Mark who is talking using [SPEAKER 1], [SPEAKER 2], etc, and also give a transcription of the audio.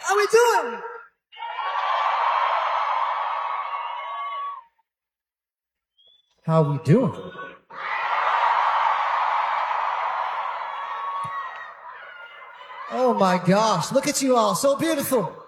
[SPEAKER 1] How we doing? How we doing? Oh my gosh, look at you all, so beautiful.